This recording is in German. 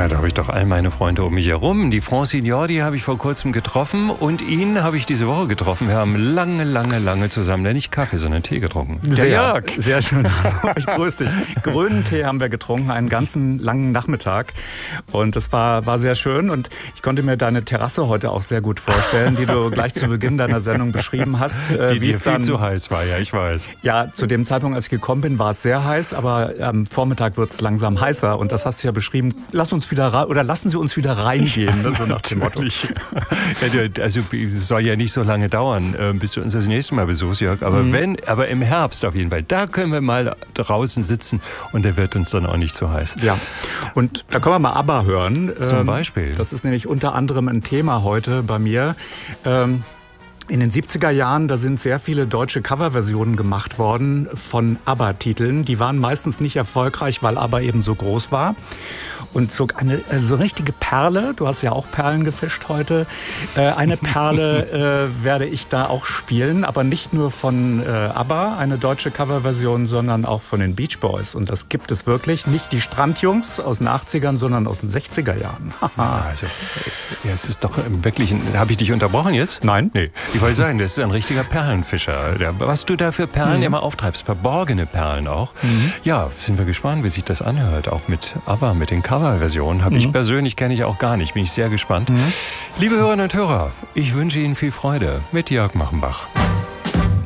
Na, da habe ich doch all meine Freunde um mich herum. Die Francine, die habe ich vor kurzem getroffen und ihn habe ich diese Woche getroffen. Wir haben lange zusammen, nicht Kaffee, sondern Tee getrunken. Sehr schön. Ich grüße dich. Grünen Tee haben wir getrunken, einen ganzen langen Nachmittag. Und das war sehr schön. Und ich konnte mir deine Terrasse heute auch sehr gut vorstellen, die du gleich zu Beginn deiner Sendung beschrieben hast. Die dir viel zu heiß war, ja, ich weiß. Ja, zu dem Zeitpunkt, als ich gekommen bin, war es sehr heiß, aber am Vormittag wird es langsam heißer. Und das hast du ja beschrieben. Lassen Sie uns wieder reingehen, ne, so nach dem Motto. Also es soll ja nicht so lange dauern, bis du uns das nächste Mal besuchst, Jörg. Aber aber im Herbst auf jeden Fall, da können wir mal draußen sitzen und der wird uns dann auch nicht zu heiß. Ja, und da können wir mal ABBA hören. Zum Beispiel. Das ist nämlich unter anderem ein Thema heute bei mir. In den 70er Jahren, da sind sehr viele deutsche Coverversionen gemacht worden von ABBA-Titeln. Die waren meistens nicht erfolgreich, weil ABBA eben so groß war. Und so eine so richtige Perle, du hast ja auch Perlen gefischt heute, eine Perle werde ich da auch spielen, aber nicht nur von ABBA, eine deutsche Coverversion, sondern auch von den Beach Boys. Und das gibt es wirklich, nicht die Strandjungs aus den 80ern, sondern aus den 60er Jahren. Also, ja, es ist doch wirklich, habe ich dich unterbrochen jetzt? Nein. Nee. Ich wollte sagen, das ist ein richtiger Perlenfischer. Was du da für Perlen immer auftreibst, verborgene Perlen auch. Ja, sind wir gespannt, wie sich das anhört, auch mit ABBA, mit den Coverversionen. Ich persönlich kenne ich auch gar nicht, bin ich sehr gespannt. Liebe Hörerinnen und Hörer, ich wünsche Ihnen viel Freude mit Jörg Machenbach.